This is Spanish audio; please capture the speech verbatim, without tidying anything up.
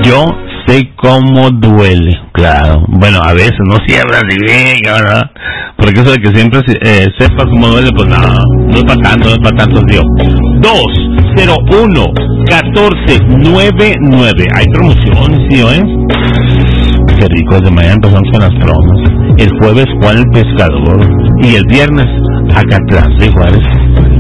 Yo sé cómo duele, claro. Bueno, a veces, no siempre así bien, ¿verdad? Porque eso de que siempre eh, sepas cómo duele, pues no, no es para tanto, no es para tanto, tío. dos cero uno catorce noventa y nueve. Hay promociones, tío, ¿eh? Qué rico, de mañana empezamos con las promos. El jueves Juan el Pescador y el viernes Acatlán de Juárez.